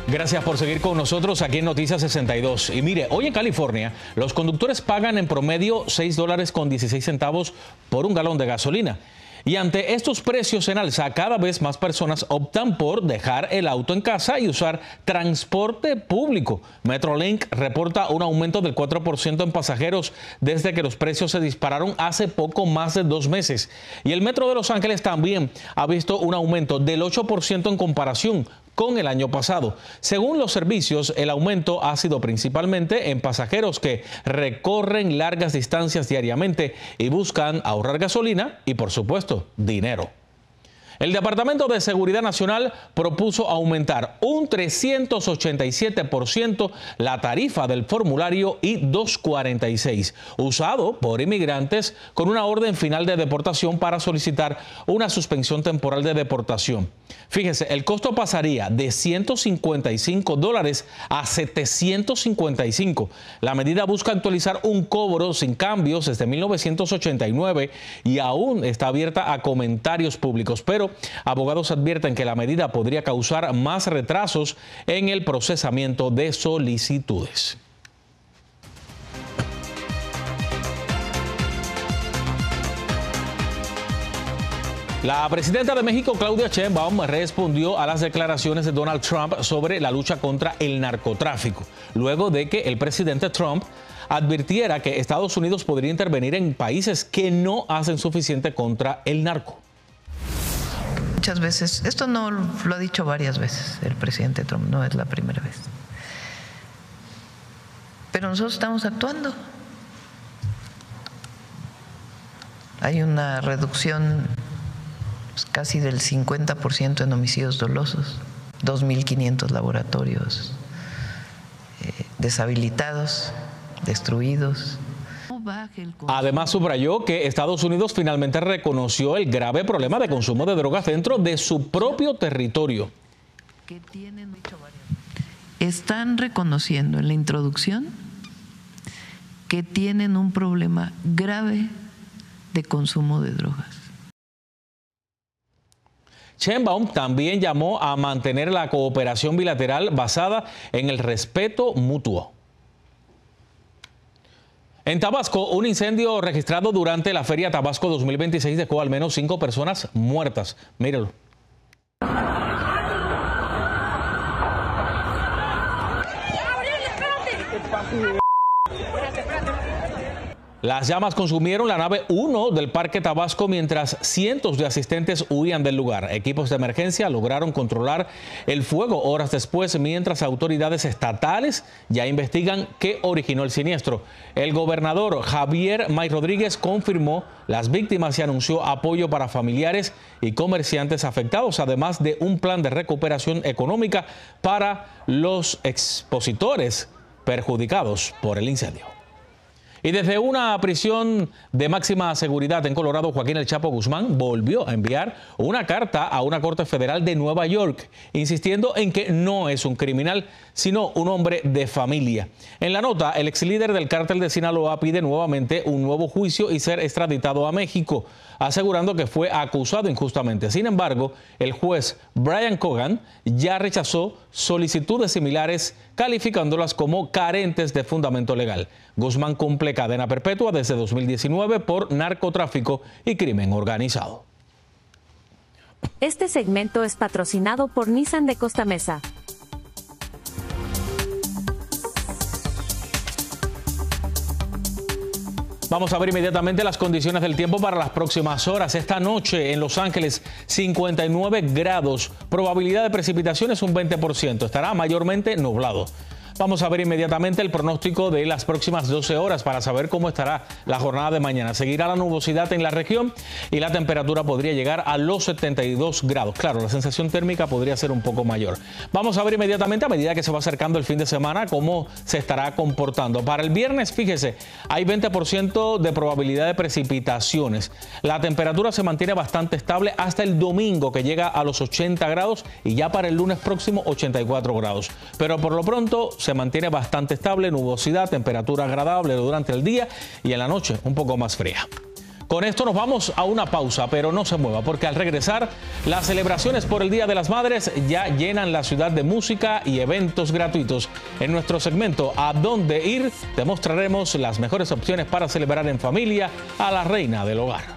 Gracias por seguir con nosotros aquí en Noticias 62. Y mire, hoy en California, los conductores pagan en promedio $6.16 por un galón de gasolina. Y ante estos precios en alza, cada vez más personas optan por dejar el auto en casa y usar transporte público. Metrolink reporta un aumento del 4% en pasajeros desde que los precios se dispararon hace poco más de 2 meses. Y el Metro de Los Ángeles también ha visto un aumento del 8% en comparación con el año pasado. Según los servicios, el aumento ha sido principalmente en pasajeros que recorren largas distancias diariamente y buscan ahorrar gasolina y, por supuesto, dinero. El Departamento de Seguridad Nacional propuso aumentar un 387% la tarifa del formulario I-246, usado por inmigrantes con una orden final de deportación para solicitar una suspensión temporal de deportación. Fíjese, el costo pasaría de $155 a $755. La medida busca actualizar un cobro sin cambios desde 1989 y aún está abierta a comentarios públicos, pero abogados advierten que la medida podría causar más retrasos en el procesamiento de solicitudes. La presidenta de México, Claudia Sheinbaum, respondió a las declaraciones de Donald Trump sobre la lucha contra el narcotráfico, luego de que el presidente Trump advirtiera que Estados Unidos podría intervenir en países que no hacen suficiente contra el narco. Muchas veces, esto no lo ha dicho varias veces el presidente Trump, no es la primera vez. Pero nosotros estamos actuando. Hay una reducción casi del 50% en homicidios dolosos, 2.500 laboratorios deshabilitados, destruidos. Además, subrayó que Estados Unidos finalmente reconoció el grave problema de consumo de drogas dentro de su propio territorio. Están reconociendo en la introducción que tienen un problema grave de consumo de drogas. Sheinbaum también llamó a mantener la cooperación bilateral basada en el respeto mutuo. En Tabasco, un incendio registrado durante la Feria Tabasco 2026 dejó al menos 5 personas muertas. Míralo. Las llamas consumieron la nave 1 del Parque Tabasco mientras cientos de asistentes huían del lugar. Equipos de emergencia lograron controlar el fuego horas después, mientras autoridades estatales ya investigan qué originó el siniestro. El gobernador Javier May Rodríguez confirmó las víctimas y anunció apoyo para familiares y comerciantes afectados, además de un plan de recuperación económica para los expositores perjudicados por el incendio. Y desde una prisión de máxima seguridad en Colorado, Joaquín El Chapo Guzmán volvió a enviar una carta a una corte federal de Nueva York, insistiendo en que no es un criminal, sino un hombre de familia. En la nota, el ex líder del cártel de Sinaloa pide nuevamente un nuevo juicio y ser extraditado a México, asegurando que fue acusado injustamente. Sin embargo, el juez Brian Cogan ya rechazó solicitudes similares, calificándolas como carentes de fundamento legal. Guzmán cumple cadena perpetua desde 2019 por narcotráfico y crimen organizado. Este segmento es patrocinado por Nissan de Costa Mesa. Vamos a ver inmediatamente las condiciones del tiempo para las próximas horas. Esta noche en Los Ángeles, 59 grados. Probabilidad de precipitaciones un 20%. Estará mayormente nublado. Vamos a ver inmediatamente el pronóstico de las próximas 12 horas para saber cómo estará la jornada de mañana. Seguirá la nubosidad en la región y la temperatura podría llegar a los 72 grados. Claro, la sensación térmica podría ser un poco mayor. Vamos a ver inmediatamente, a medida que se va acercando el fin de semana, cómo se estará comportando. Para el viernes, fíjese, hay 20% de probabilidad de precipitaciones. La temperatura se mantiene bastante estable hasta el domingo, que llega a los 80 grados, y ya para el lunes próximo 84 grados. Pero por lo pronto se mantiene bastante estable, nubosidad, temperatura agradable durante el día y en la noche un poco más fría. Con esto nos vamos a una pausa, pero no se mueva, porque al regresar, las celebraciones por el Día de las Madres ya llenan la ciudad de música y eventos gratuitos. En nuestro segmento ¿A dónde ir?, te mostraremos las mejores opciones para celebrar en familia a la reina del hogar.